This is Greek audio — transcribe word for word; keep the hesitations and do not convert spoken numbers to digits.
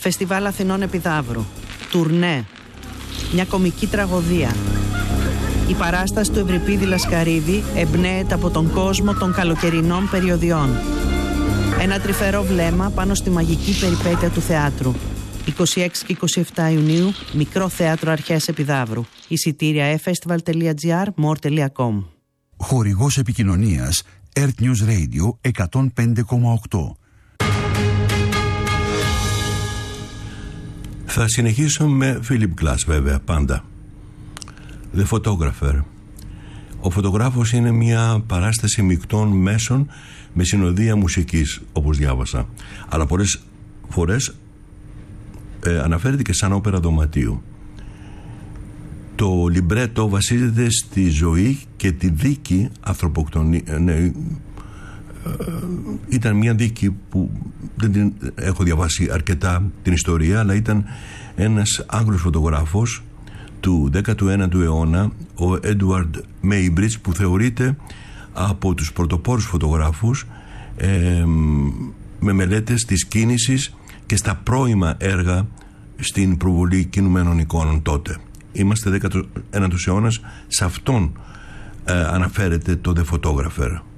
Φεστιβάλ Αθηνών Επιδαύρου. Τουρνέ. Μια κομική τραγωδία. Η παράσταση του Ευρυπίδη Λασκαρίδη εμπνέεται από τον κόσμο των καλοκαιρινών περιοδιών. Ένα τρυφερό βλέμμα πάνω στη μαγική περιπέτεια του θεάτρου. είκοσι έξι και είκοσι επτά Ιουνίου, Μικρό Θέατρο Αρχαίας Επιδαύρου. Εισιτήρια e-festival τελεία gr, more τελεία com. Χορηγός επικοινωνίας Earth News Radio εκατόν πέντε κόμμα οκτώ. Θα συνεχίσω με Philip Glass, βέβαια, πάντα. The Photographer. Ο φωτογράφος είναι μια παράσταση μεικτών μέσων με συνοδεία μουσικής, όπως διάβασα. Αλλά πολλές φορές ε, αναφέρεται και σαν όπερα δωματίου. Το λιμπρέτο βασίζεται στη ζωή και τη δίκη ανθρωποκτονία. Ναι, ε, ήταν μια δίκη που δεν την έχω διαβάσει αρκετά την ιστορία, αλλά ήταν ένας Άγγλος φωτογράφος του δέκατου ένατου αιώνα, ο Έντουαρντ Μέιμπριτς, που θεωρείται από τους πρωτοπόρους φωτογράφους ε, με μελέτες της κίνησης και στα πρώιμα έργα στην προβολή κινουμένων εικόνων τότε. Είμαστε δέκατος ένατος αιώνας, σε αυτόν ε, αναφέρεται το The Photographer.